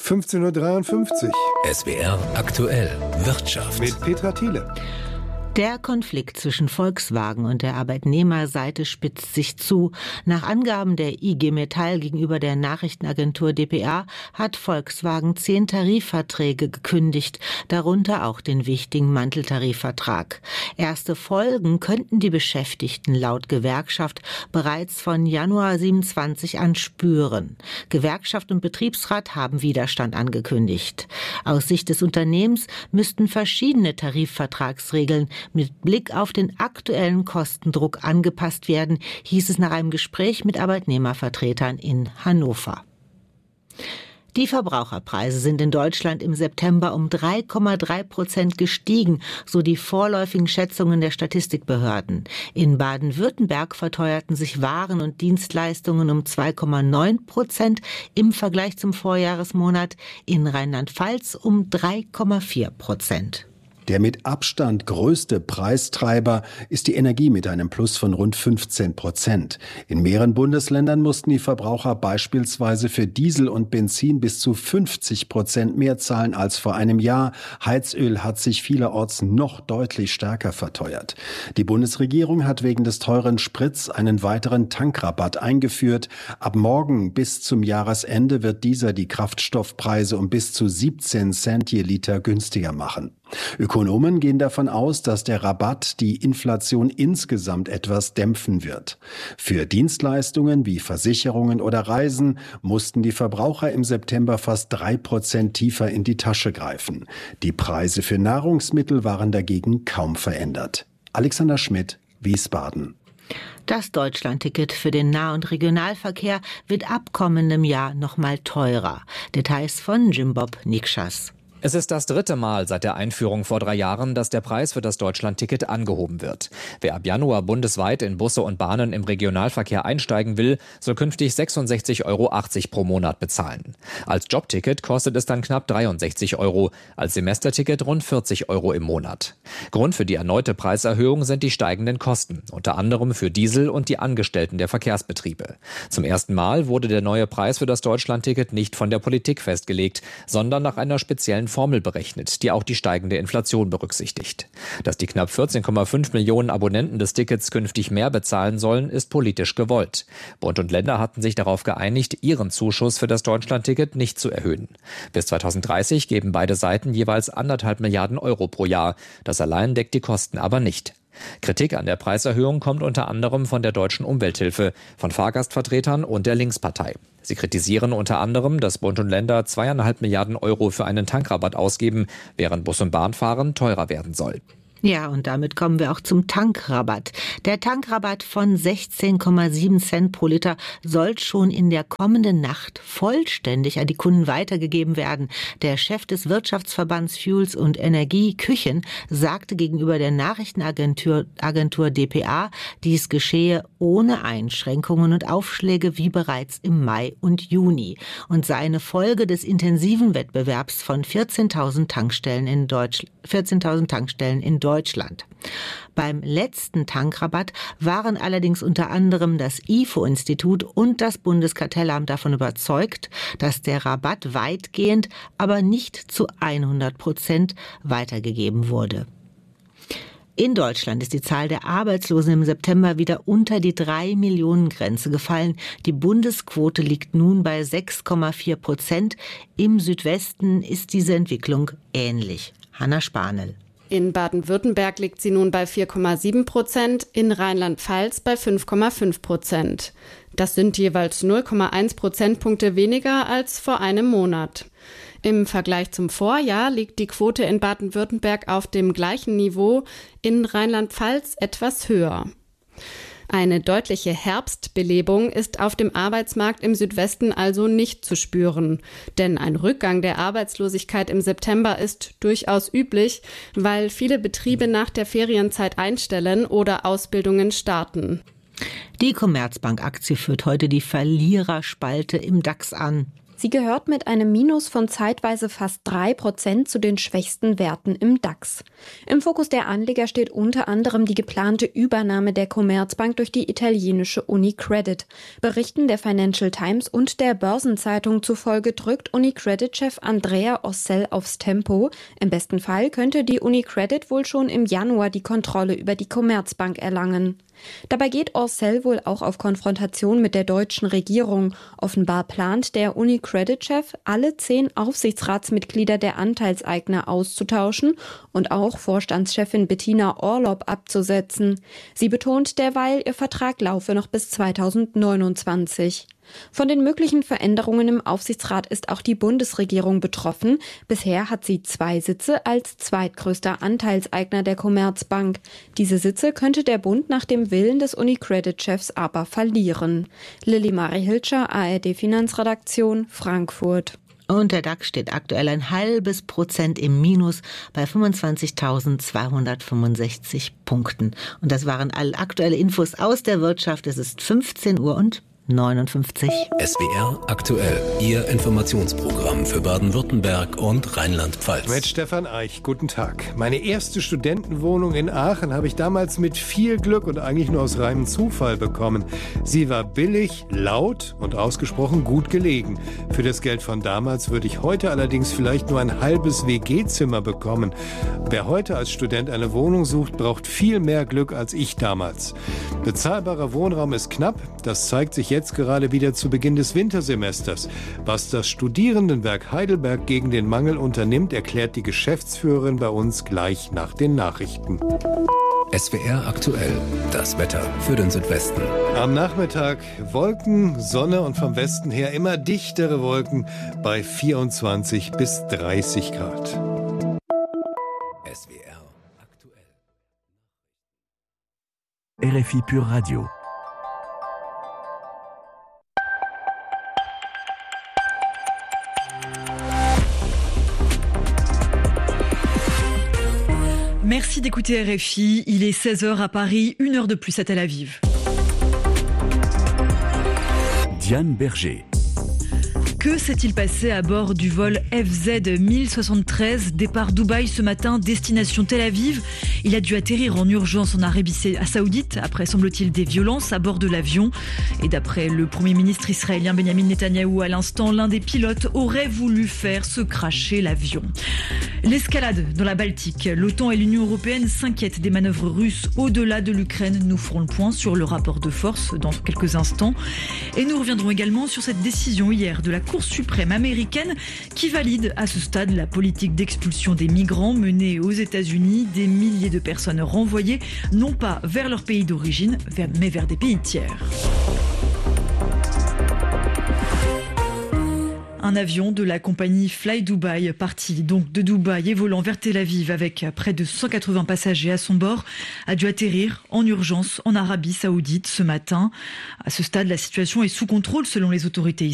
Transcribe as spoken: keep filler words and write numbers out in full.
fünfzehn Uhr dreiundfünfzig. S W R aktuell Wirtschaft Mit Petra Thiele. Der Konflikt zwischen Volkswagen und der Arbeitnehmerseite spitzt sich zu. Nach Angaben der I G Metall gegenüber der Nachrichtenagentur D P A hat Volkswagen zehn Tarifverträge gekündigt, darunter auch den wichtigen Manteltarifvertrag. Erste Folgen könnten die Beschäftigten laut Gewerkschaft bereits von Januar siebenundzwanzig an spüren. Gewerkschaft und Betriebsrat haben Widerstand angekündigt. Aus Sicht des Unternehmens müssten verschiedene Tarifvertragsregeln mit Blick auf den aktuellen Kostendruck angepasst werden, hieß es nach einem Gespräch mit Arbeitnehmervertretern in Hannover. Die Verbraucherpreise sind in Deutschland im September um drei Komma drei Prozent gestiegen, so die vorläufigen Schätzungen der Statistikbehörden. In Baden-Württemberg verteuerten sich Waren und Dienstleistungen um zwei Komma neun Prozent im Vergleich zum Vorjahresmonat, in Rheinland-Pfalz um drei Komma vier Prozent. Der mit Abstand größte Preistreiber ist die Energie mit einem Plus von rund fünfzehn Prozent. In mehreren Bundesländern mussten die Verbraucher beispielsweise für Diesel und Benzin bis zu fünfzig Prozent mehr zahlen als vor einem Jahr. Heizöl hat sich vielerorts noch deutlich stärker verteuert. Die Bundesregierung hat wegen des teuren Sprits einen weiteren Tankrabatt eingeführt. Ab morgen bis zum Jahresende wird dieser die Kraftstoffpreise um bis zu siebzehn Cent je Liter günstiger machen. Ökonomen gehen davon aus, dass der Rabatt die Inflation insgesamt etwas dämpfen wird. Für Dienstleistungen wie Versicherungen oder Reisen mussten die Verbraucher im September fast drei Prozent tiefer in die Tasche greifen. Die Preise für Nahrungsmittel waren dagegen kaum verändert. Alexander Schmidt, Wiesbaden. Das Deutschlandticket für den Nah- und Regionalverkehr wird ab kommendem Jahr noch mal teurer. Details von Jimbob Nikschas. Es ist das dritte Mal seit der Einführung vor drei Jahren, dass der Preis für das Deutschlandticket angehoben wird. Wer ab Januar bundesweit in Busse und Bahnen im Regionalverkehr einsteigen will, soll künftig sechsundsechzig Euro achtzig pro Monat bezahlen. Als Jobticket kostet es dann knapp dreiundsechzig Euro, als Semesterticket rund vierzig Euro im Monat. Grund für die erneute Preiserhöhung sind die steigenden Kosten, unter anderem für Diesel und die Angestellten der Verkehrsbetriebe. Zum ersten Mal wurde der neue Preis für das Deutschlandticket nicht von der Politik festgelegt, sondern nach einer speziellen Formel berechnet, die auch die steigende Inflation berücksichtigt. Dass die knapp vierzehn Komma fünf Millionen Abonnenten des Tickets künftig mehr bezahlen sollen, ist politisch gewollt. Bund und Länder hatten sich darauf geeinigt, ihren Zuschuss für das Deutschlandticket nicht zu erhöhen. Bis zweitausenddreißig geben beide Seiten jeweils anderthalb Milliarden Euro pro Jahr. Das allein deckt die Kosten aber nicht. Kritik an der Preiserhöhung kommt unter anderem von der Deutschen Umwelthilfe, von Fahrgastvertretern und der Linkspartei. Sie kritisieren unter anderem, dass Bund und Länder zweieinhalb Milliarden Euro für einen Tankrabatt ausgeben, während Bus- und Bahnfahren teurer werden soll. Ja, und damit kommen wir auch zum Tankrabatt. Der Tankrabatt von sechzehn Komma sieben Cent pro Liter soll schon in der kommenden Nacht vollständig an die Kunden weitergegeben werden. Der Chef des Wirtschaftsverbands Fuels und Energie, Küchen, sagte gegenüber der Nachrichtenagentur Agentur D P A, dies geschehe ohne Einschränkungen und Aufschläge wie bereits im Mai und Juni und sei eine Folge des intensiven Wettbewerbs von vierzehntausend Tankstellen in Deutschland, vierzehntausend Tankstellen in Deutschland. Deutschland. Beim letzten Tankrabatt waren allerdings unter anderem das I F O-Institut und das Bundeskartellamt davon überzeugt, dass der Rabatt weitgehend, aber nicht zu hundert Prozent weitergegeben wurde. In Deutschland ist die Zahl der Arbeitslosen im September wieder unter die drei Millionen Grenze gefallen. Die Bundesquote liegt nun bei sechs Komma vier Prozent. Im Südwesten ist diese Entwicklung ähnlich. Hanna Spanel. In Baden-Württemberg liegt sie nun bei vier Komma sieben Prozent, in Rheinland-Pfalz bei fünf Komma fünf Prozent. Das sind jeweils null Komma eins Prozentpunkte weniger als vor einem Monat. Im Vergleich zum Vorjahr liegt die Quote in Baden-Württemberg auf dem gleichen Niveau, in Rheinland-Pfalz etwas höher. Eine deutliche Herbstbelebung ist auf dem Arbeitsmarkt im Südwesten also nicht zu spüren. Denn ein Rückgang der Arbeitslosigkeit im September ist durchaus üblich, weil viele Betriebe nach der Ferienzeit einstellen oder Ausbildungen starten. Die Commerzbank-Aktie führt heute die Verliererspalte im DAX an. Sie gehört mit einem Minus von zeitweise fast drei Prozent zu den schwächsten Werten im DAX. Im Fokus der Anleger steht unter anderem die geplante Übernahme der Commerzbank durch die italienische UniCredit. Berichten der Financial Times und der Börsenzeitung zufolge drückt UniCredit-Chef Andrea Orcel aufs Tempo. Im besten Fall könnte die UniCredit wohl schon im Januar die Kontrolle über die Commerzbank erlangen. Dabei geht Orcel wohl auch auf Konfrontation mit der deutschen Regierung. Offenbar plant der UniCredit-Chef, alle zehn Aufsichtsratsmitglieder der Anteilseigner auszutauschen und auch Vorstandschefin Bettina Orlopp abzusetzen. Sie betont derweil, ihr Vertrag laufe noch bis zweitausendneunundzwanzig. Von den möglichen Veränderungen im Aufsichtsrat ist auch die Bundesregierung betroffen. Bisher hat sie zwei Sitze als zweitgrößter Anteilseigner der Commerzbank. Diese Sitze könnte der Bund nach dem Willen des UniCredit-Chefs aber verlieren. Lilly Marie Hilscher, A R D Finanzredaktion, Frankfurt. Und der DAX steht aktuell ein halbes Prozent im Minus bei fünfundzwanzigtausendzweihundertfünfundsechzig Punkten. Und das waren alle aktuelle Infos aus der Wirtschaft. Es ist fünfzehn Uhr und neunundfünfzig. S W R aktuell, Ihr Informationsprogramm für Baden-Württemberg und Rheinland-Pfalz. Mit Stefan Eich, guten Tag. Meine erste Studentenwohnung in Aachen habe ich damals mit viel Glück und eigentlich nur aus reinem Zufall bekommen. Sie war billig, laut und ausgesprochen gut gelegen. Für das Geld von damals würde ich heute allerdings vielleicht nur ein halbes W G-Zimmer bekommen. Wer heute als Student eine Wohnung sucht, braucht viel mehr Glück als ich damals. Bezahlbarer Wohnraum ist knapp, das zeigt sich jetzt Jetzt gerade wieder zu Beginn des Wintersemesters. Was das Studierendenwerk Heidelberg gegen den Mangel unternimmt, erklärt die Geschäftsführerin bei uns gleich nach den Nachrichten. S W R aktuell, das Wetter für den Südwesten. Am Nachmittag Wolken, Sonne und vom Westen her immer dichtere Wolken bei vierundzwanzig bis dreißig Grad. S W R aktuell. R F I Pure Radio. Merci d'écouter R F I. Il est seize heures à Paris, une heure de plus à Tel Aviv. Diane Berger. Que s'est-il passé à bord du vol F Z mille soixante-treize, départ Dubaï ce matin, destination Tel Aviv? Il a dû atterrir en urgence en Arabie Saoudite après, semble-t-il, des violences à bord de l'avion. Et d'après le Premier ministre israélien Benjamin Netanyahou, à l'instant, l'un des pilotes aurait voulu faire se cracher l'avion. L'escalade dans la Baltique. L'OTAN et l'Union européenne s'inquiètent des manœuvres russes au-delà de l'Ukraine. Nous ferons le point sur le rapport de force dans quelques instants. Et nous reviendrons également sur cette décision hier de la Cour suprême américaine qui valide à ce stade la politique d'expulsion des migrants menée aux États-Unis, des milliers de personnes renvoyées non pas vers leur pays d'origine, mais vers des pays tiers. Un avion de la compagnie Fly Dubai, parti donc de Dubaï et volant vers Tel Aviv avec près de cent quatre-vingts passagers à son bord, a dû atterrir en urgence en Arabie Saoudite ce matin. À ce stade, la situation est sous contrôle selon les autorités